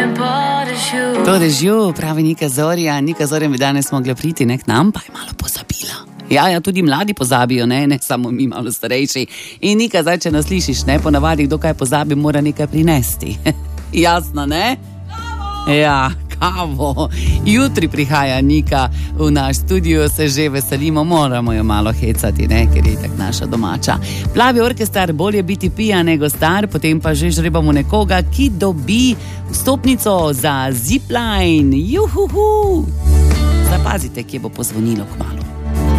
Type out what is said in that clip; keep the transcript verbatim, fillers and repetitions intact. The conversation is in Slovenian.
To dežju, pravi Nika Zorja. Nika Zorja bi danes mogla priti ne k nam, pa je malo pozabila. Ja, ja, tudi mladi pozabijo, ne, ne samo mi malo starejši. In Nika, zdaj, če nas slišiš, ne, ponavadi, kdo kaj pozabi, mora nekaj prinesti. Jasno, ne? Ja, kavo. Jutri prihaja Nika v naš studio, se že veselimo, moramo jo malo hecati, ne, ker je tak naša domača. Plavi orkestar, bolje biti pijan nego star, potem pa že žrebamo nekoga, ki dobi vstopnico za zipline. Juhuhu. Zapazite, kje bo pozvonilo kmalu.